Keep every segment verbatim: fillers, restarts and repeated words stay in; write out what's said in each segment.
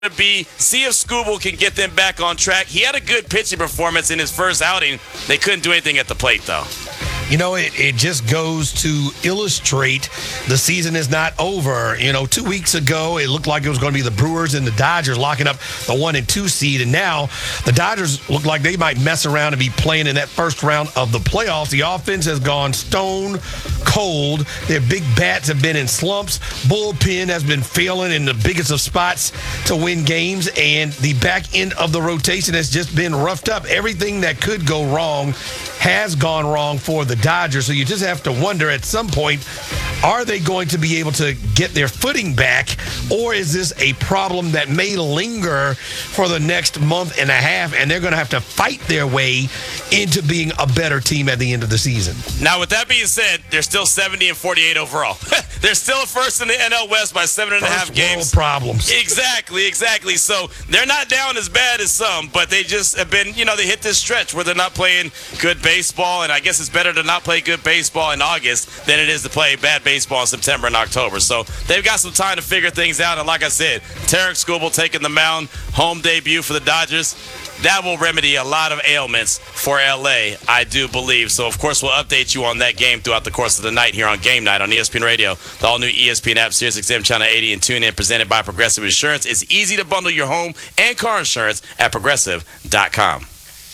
to be, see if Skubal can get them back on track. He had a good pitching performance in his first outing. They couldn't do anything at the plate, though. You know, it, it just goes to illustrate the season is not over. You know, two weeks ago, it looked like it was going to be the Brewers and the Dodgers locking up the one and two seed. And now the Dodgers look like they might mess around and be playing in that first round of the playoffs. The offense has gone stone cold. Their big bats have been in slumps. Bullpen has been failing in the biggest of spots to win games. And the back end of the rotation has just been roughed up. Everything that could go wrong has gone wrong for the Dodgers. So you just have to wonder at some point, are they going to be able to get their footing back, or is this a problem that may linger for the next month and a half, and they're going to have to fight their way into being a better team at the end of the season? Now, with that being said, they're still seventy and forty-eight overall. They're still first in the N L West by seven and a half games. Problems. Exactly, exactly. So they're not down as bad as some, but they just have been, you know, they hit this stretch where they're not playing good baseball, and I guess it's better to not play good baseball in August than it is to play bad baseball in September and October. So they've got some time to figure things out, and like I said, Tarek Skubal taking the mound, home debut for the Dodgers. That will remedy a lot of ailments for L A, I do believe. So, of course, we'll update you on that game throughout the course of the night here on Game Night on E S P N Radio, the all-new E S P N app, Sirius X M Channel eighty, and TuneIn, presented by Progressive Insurance. It's easy to bundle your home and car insurance at progressive dot com.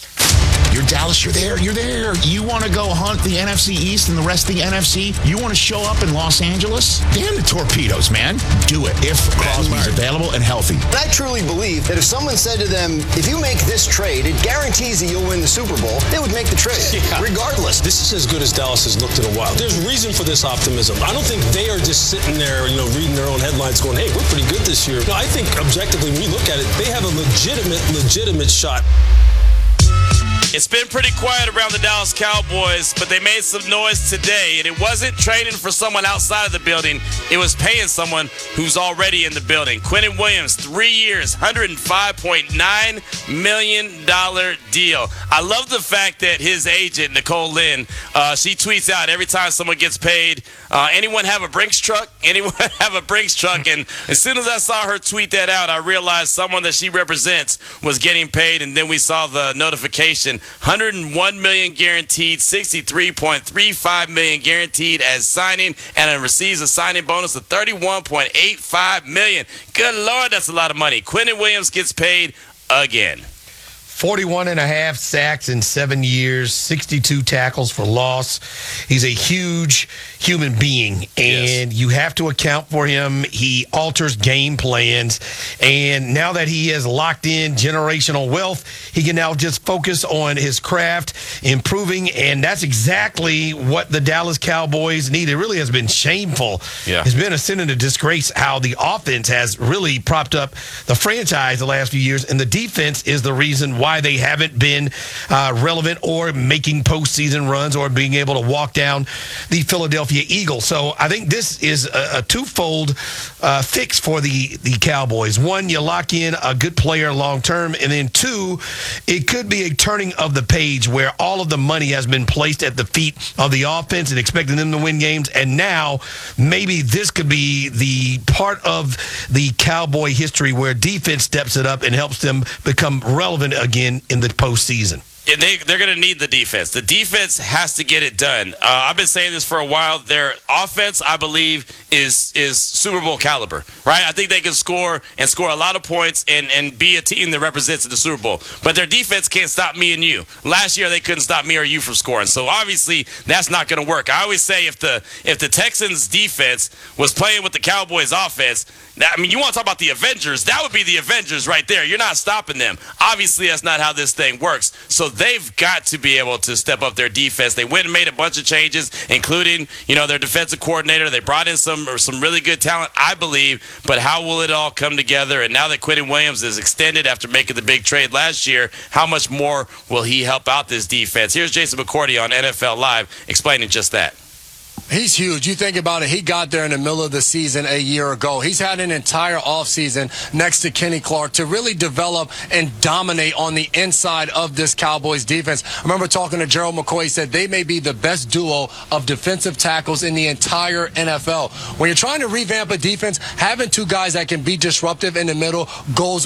You're Dallas, you're there, you're there. You want to go hunt the N F C East and the rest of the N F C? You want to show up in Los Angeles? Damn the Torpedoes, man. Do it if Crosby's available and healthy. I truly believe that if someone said to them, if you make this trade, it guarantees that you'll win the Super Bowl, they would make the trade, yeah. regardless. This is as good as Dallas has looked in a while. There's reason for this optimism. I don't think they are just sitting there, you know, reading their own headlines going, hey, we're pretty good this year. No, I think objectively, when you look at it, they have a legitimate, legitimate shot. It's been pretty quiet around the Dallas Cowboys, but they made some noise today, and it wasn't trading for someone outside of the building. It was paying someone who's already in the building. Quinnen Williams, three years, one hundred five point nine million dollars deal. I love the fact that his agent, Nicole Lynn, uh, she tweets out every time someone gets paid, uh, anyone have a Brinks truck? Anyone have a Brinks truck? And as soon as I saw her tweet that out, I realized someone that she represents was getting paid, and then we saw the notification. one hundred one million dollars guaranteed, sixty-three point three five million dollars guaranteed as signing, and it receives a signing bonus of thirty-one point eight five million dollars. Good Lord, that's a lot of money. Quinnen Williams gets paid again. forty-one and a half sacks in seven years, sixty-two tackles for loss. He's a huge human being, and yes. you have to account for him. He alters game plans, and now that he has locked in generational wealth, he can now just focus on his craft, improving, and that's exactly what the Dallas Cowboys need. It really has been shameful. Yeah. It's been a sin and a disgrace how the offense has really propped up the franchise the last few years, and the defense is the reason why they haven't been uh, relevant or making postseason runs or being able to walk down the Philadelphia Eagles. So I think this is a, a twofold uh, fix for the, the Cowboys. One, you lock in a good player long term, and then two, it could be a turning of the page where all of the money has been placed at the feet of the offense and expecting them to win games, and now maybe this could be the part of the Cowboy history where defense steps it up and helps them become relevant again in the postseason. And they, they're going to need the defense. The defense has to get it done. Uh, I've been saying this for a while. Their offense, I believe, is is Super Bowl caliber, right? I think they can score and score a lot of points and, and be a team that represents the Super Bowl. But their defense can't stop me and you. Last year, they couldn't stop me or you from scoring. So, obviously, that's not going to work. I always say if the if the Texans' defense was playing with the Cowboys' offense, that, I mean, you want to talk about the Avengers, that would be the Avengers right there. You're not stopping them. Obviously, that's not how this thing works. So, they've got to be able to step up their defense. They went and made a bunch of changes, including, you know, their defensive coordinator. They brought in some some really good talent, I believe. But how will it all come together? And now that Quinnen Williams is extended after making the big trade last year, how much more will he help out this defense? Here's Jason McCourty on N F L Live explaining just that. He's huge. You think about it, he got there in the middle of the season a year ago. He's had an entire offseason next to Kenny Clark to really develop and dominate on the inside of this Cowboys defense. I remember talking to Gerald McCoy. He said they may be the best duo of defensive tackles in the entire N F L. When you're trying to revamp a defense, having two guys that can be disruptive in the middle goes